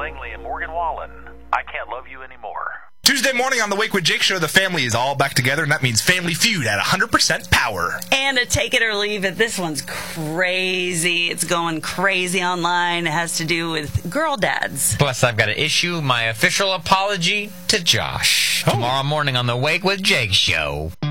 Langley and Morgan Wallen. I Can't Love You Anymore. Tuesday morning on the Wake with Jake show, the family is all back together, and that means Family Feud at 100% power. And a take it or leave it. This one's crazy. It's going crazy online. It has to do with girl dads. Plus, I've got to issue my official apology to Josh tomorrow morning on the Wake with Jake show.